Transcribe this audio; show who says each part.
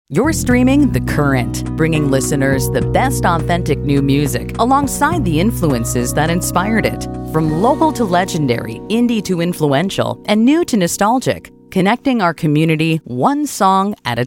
Speaker 1: You're streaming The Current, bringing listeners the best authentic new music alongside the influences that inspired it. From local to legendary, indie to influential, and new to nostalgic, connecting our community one song at a